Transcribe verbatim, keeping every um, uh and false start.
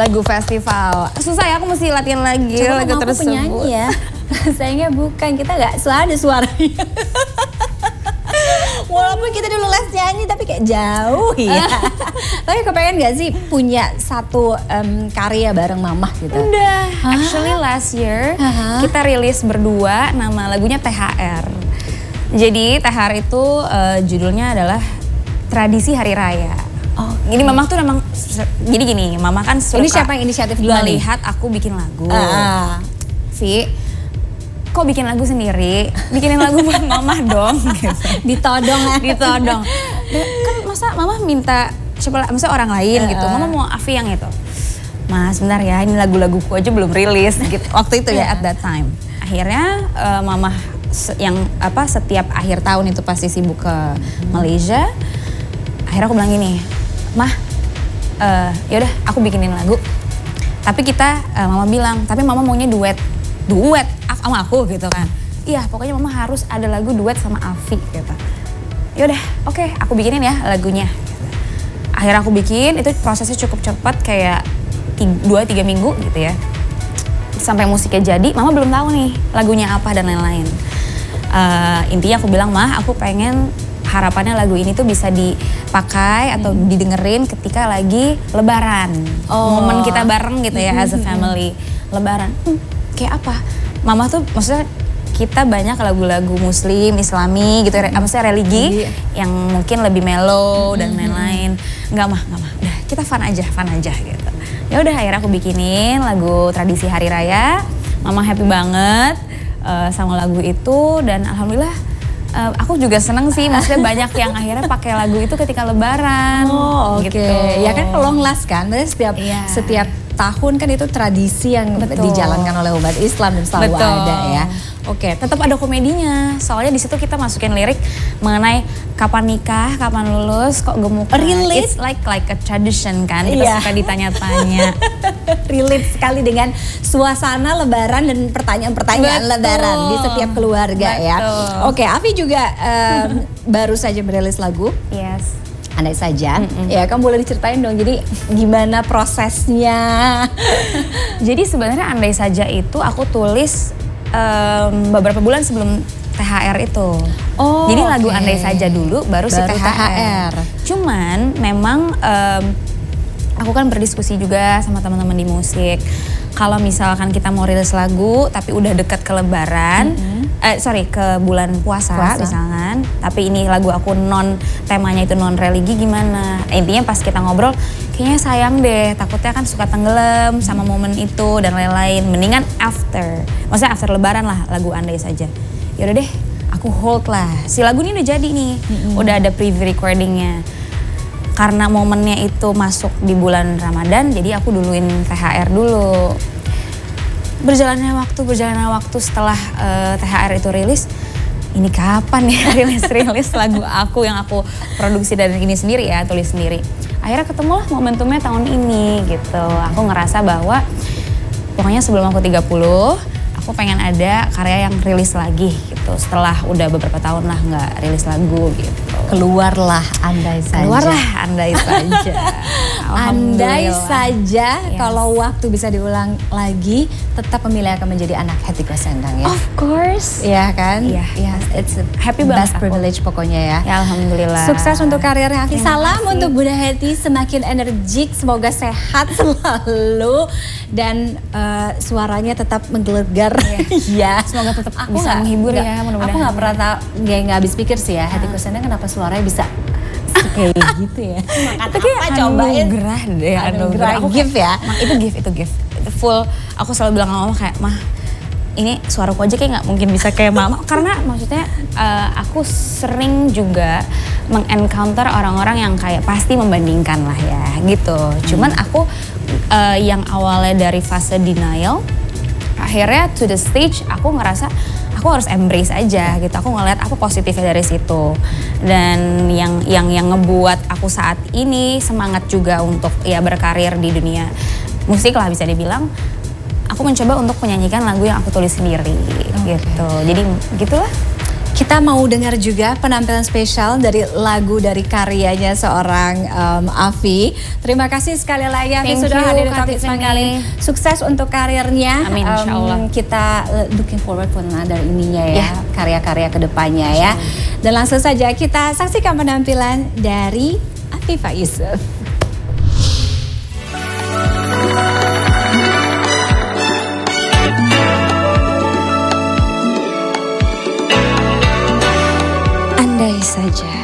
lagu festival. Susah ya, aku mesti latihan lagi Coba lagu aku tersebut. penyanyi ya. Sayangnya bukan, kita nggak ada suaranya. Walaupun kita dulu les nyanyi tapi kayak jauh ya. Tapi kepengen gak sih punya satu um, karya bareng Mamah gitu? Udah, Hah? actually last year Hah? kita rilis berdua, nama lagunya T H R. Jadi T H R itu uh, judulnya adalah Tradisi Hari Raya. Oh, Jadi Mamah tuh memang, jadi gini, Mamah kan suka ini siapa yang inisiatif duluan nih? melihat aku bikin lagu. Ah. Vi, kok bikin lagu sendiri? Bikinin lagu buat Mamah dong. Gitu. Ditodong ya. Ditodong. Kan masa Mamah minta, siapa, maksudnya orang lain Uh, gitu. Mama mau Afi yang itu. Mas bentar ya, ini lagu-laguku aja belum rilis gitu. Waktu itu ya, Yeah. at that time. Akhirnya uh, Mamah se- yang apa setiap akhir tahun itu pasti sibuk ke Malaysia. Akhirnya aku bilang gini, Mah, uh, yaudah aku bikinin lagu. Tapi kita, uh, Mama bilang, tapi Mama maunya duet. Duet sama aku gitu kan. Iya, pokoknya Mama harus ada lagu duet sama Afi gitu. Yaudah, oke, okay, aku bikinin ya lagunya. Gitu. Akhirnya aku bikin, itu prosesnya cukup cepat kayak dua tiga minggu gitu ya. Sampai musiknya jadi, Mama belum tahu nih lagunya apa dan lain-lain. Uh, intinya aku bilang, Mah, aku pengen harapannya lagu ini tuh bisa dipakai atau hmm. didengerin ketika lagi lebaran. Oh. Momen kita bareng gitu ya, as a family. Lebaran, hmm, kayak apa? Mama tuh maksudnya kita banyak lagu-lagu muslim, islami gitu, hmm. maksudnya religi hmm. yang mungkin lebih mellow hmm. dan lain-lain. Enggak mah, enggak mah. Udah, kita fun aja, fun aja gitu. Ya udah, akhirnya aku bikinin lagu Tradisi Hari Raya. Mama happy banget uh, sama lagu itu dan alhamdulillah Uh, aku juga seneng sih, maksudnya banyak yang akhirnya pakai lagu itu ketika lebaran. Oh oke, gitu. Ya kan long last kan, berarti setiap iya. setiap tahun kan itu tradisi yang Betul. dijalankan oleh umat Islam dan selalu Betul. ada ya. Oke, tetap ada komedinya. Soalnya di situ kita masukin lirik mengenai kapan nikah, kapan lulus, kok gemuk. Relate? It's like like a tradition kan. Kita Iya. suka ditanya-tanya. Relate sekali dengan suasana lebaran dan pertanyaan-pertanyaan Betul. lebaran di setiap keluarga ya. Betul. Oke, Afi juga um, baru saja merilis lagu. Yes. Andai saja, Mm-mm. ya kamu boleh diceritain dong. Jadi gimana prosesnya? Jadi sebenarnya Andai Saja itu aku tulis um, beberapa bulan sebelum T H R itu. Oh, jadi lagu okay. Andai Saja dulu, baru, Baru si T H R. T H R. Cuman memang um, aku kan berdiskusi juga sama teman-teman di musik. Kalau misalkan kita mau rilis lagu, tapi udah dekat ke Lebaran, mm-hmm. eh sorry ke bulan puasa, puasa misalkan, tapi ini lagu aku non temanya itu non religi gimana? Intinya pas kita ngobrol, kayaknya sayang deh, takutnya kan suka tenggelam sama momen itu dan lain-lain. Mendingan after, maksudnya after Lebaran lah lagu Andai Saja. Yaudah deh, aku hold lah. Si lagu ini udah jadi nih, mm-hmm. udah ada preview recordingnya. Karena momennya itu masuk di bulan Ramadan, jadi aku duluin T H R dulu. Berjalannya waktu, berjalannya waktu setelah uh, T H R itu rilis, ini kapan ya rilis-rilis lagu aku yang aku produksi dan ini sendiri ya, tulis sendiri. Akhirnya ketemulah momentumnya tahun ini gitu. Aku ngerasa bahwa pokoknya sebelum aku tiga puluh, aku pengen ada karya yang rilis lagi gitu. Setelah udah beberapa tahun lah nggak rilis lagu gitu. Keluarlah Andai Saja. Keluarlah Andai Saja. Andai saja yes. Kalau waktu bisa diulang lagi, tetap memilih akan menjadi anak Hetty Koes Endang ya. Of course. Iya kan? Iya. Yeah, it's a Happy best banget privilege aku. pokoknya ya. Ya alhamdulillah. Sukses untuk karirnya Afi. Salam kasih. untuk Bunda Hetty, semakin energik, semoga sehat selalu dan uh, suaranya tetap menggelegar. Iya. Semoga tetap Aku bisa gak, menghibur gak, ya mudah-mudahan. Aku nggak pernah tahu, nggak nggak habis pikir sih ya, Hetty Koes Endang kenapa suaranya bisa kayak gitu ya. Itu kayak cobain anugerah deh, anugerah Aku gift ya. Mah, itu gift, itu gift. Itu full. Aku selalu bilang sama mama kayak, Mah, ini suaraku aja kayak nggak mungkin bisa kayak mama. Karena maksudnya uh, aku sering juga mengencounter orang-orang yang kayak pasti membandingkan lah ya gitu. Cuman aku uh, yang awalnya dari fase denial, akhirnya to the stage aku ngerasa aku harus embrace aja gitu. Aku ngeliat apa positifnya dari situ. Dan yang yang yang ngebuat aku saat ini semangat juga untuk ya berkarir di dunia musik lah bisa dibilang. Aku mencoba untuk menyanyikan lagu yang aku tulis sendiri okay. gitu. Jadi gitulah. Kita mau dengar juga penampilan spesial dari lagu dari karyanya seorang um, Afi. Terima kasih sekali lagi Afi Thank sudah you, hadir di Kak Topik Tiffany. kali. Sukses untuk karirnya. Amin, insya Allah. Um, kita uh, looking forward for another ininya ya, Yeah. karya-karya kedepannya ya. Dan langsung saja kita saksikan penampilan dari Afifah Yusuf. Andai saja